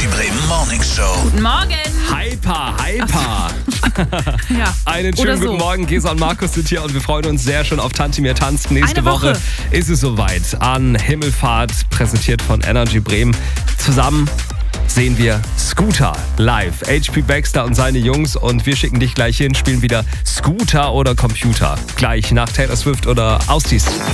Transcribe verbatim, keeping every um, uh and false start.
Energy Bremen Morning Show. Guten Morgen. Hyper, hyper. Ja. Einen Oder schönen so. guten Morgen. Gesa und Markus sind hier und wir freuen uns sehr schon auf Tanti mir tanzt. Nächste Eine Woche. ist es soweit. An Himmelfahrt, präsentiert von Energy Bremen. Zusammen sehen wir Scooter live. H P Baxter und seine Jungs und wir schicken dich gleich hin, spielen wieder Scooter oder Computer. Gleich nach Taylor Swift oder Austis.